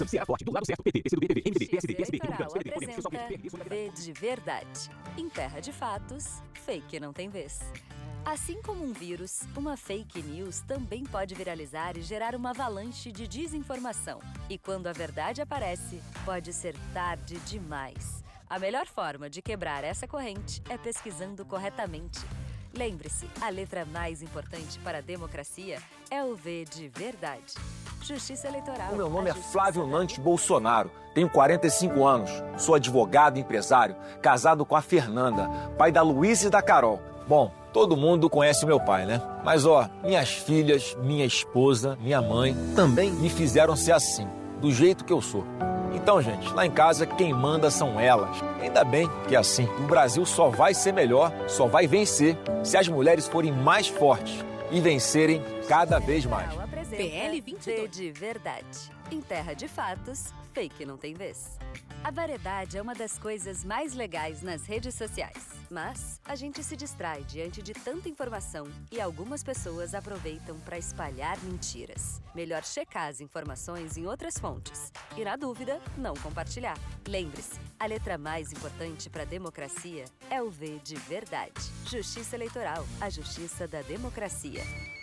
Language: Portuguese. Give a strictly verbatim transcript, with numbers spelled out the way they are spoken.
Se é forte, do lado certo, P T, P C do B, P V, M D B, P S D, P S B, Eleitoral apresenta V de Verdade. Em terra de fatos, fake não tem vez. Assim como um vírus, uma fake news também pode viralizar e gerar uma avalanche de desinformação. E quando a verdade aparece, pode ser tarde demais. A melhor forma de quebrar essa corrente é pesquisando corretamente. Lembre-se, a letra mais importante para a democracia é o V de Verdade. Justiça Eleitoral. O meu nome é Flávio Nantes Bolsonaro, tenho quarenta e cinco anos, sou advogado e empresário, casado com a Fernanda, pai da Luísa e da Carol. Bom, todo mundo conhece o meu pai, né? Mas ó, minhas filhas, minha esposa, minha mãe também me fizeram ser assim, do jeito que eu sou. Então, gente, lá em casa quem manda são elas. Ainda bem que é assim. O Brasil só vai ser melhor, só vai vencer se as mulheres forem mais fortes e vencerem cada vez mais. P L vinte e dois. V de Verdade. Em terra de fatos, fake não tem vez. A variedade é uma das coisas mais legais nas redes sociais. Mas a gente se distrai diante de tanta informação e algumas pessoas aproveitam para espalhar mentiras. Melhor checar as informações em outras fontes e, na dúvida, não compartilhar. Lembre-se, a letra mais importante para a democracia é o V de Verdade. Justiça Eleitoral, a justiça da democracia.